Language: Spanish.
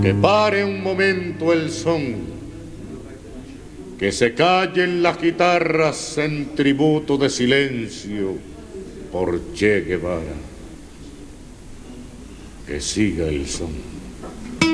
Que pare un momento el son, que se callen las guitarras en tributo de silencio por Che Guevara. Que siga el son.